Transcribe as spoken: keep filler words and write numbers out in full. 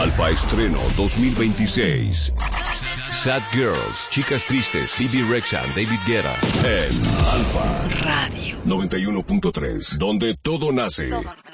Alfa Estreno dos mil veintiséis. Sad Girls, Chicas Tristes, Bibi Rexha, David Guetta. En Alfa Radio noventa y uno punto tres, donde todo nace. Todo.